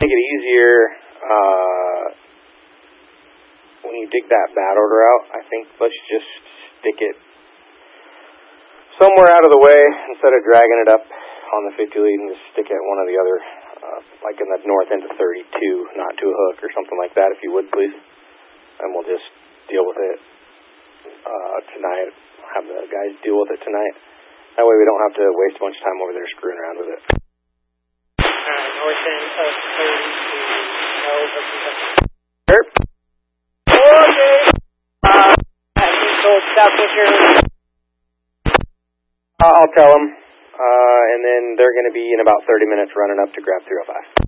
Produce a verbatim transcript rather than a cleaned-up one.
make it easier, uh, when you dig that bad order out, I think let's just stick it somewhere out of the way instead of dragging it up on the fifty lead, and just stick it at one of the other, uh, like in the north end of thirty-two, not to a hook or something like that, if you would, please. And we'll just deal with it uh, tonight, have the guys deal with it tonight. That way we don't have to waste a bunch of time over there screwing around with it. Alright, north end of thirty-two, no hooking. Sure. Okay. Uh, I think so, South Fisher. Uh, I'll tell them, uh, and then they're going to be in about thirty minutes running up to grab three oh five.